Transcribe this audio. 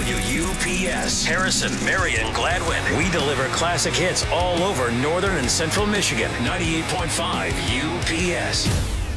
WUPS, Harrison, Marion, Gladwin. We deliver classic hits all over northern and central Michigan. 98.5 UPS.